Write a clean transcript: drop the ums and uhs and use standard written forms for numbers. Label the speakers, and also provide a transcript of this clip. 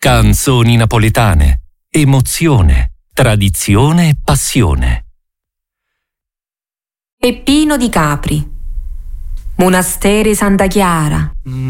Speaker 1: Canzoni napoletane, emozione, tradizione e passione.
Speaker 2: Peppino di Capri, Monasteri Santa Chiara.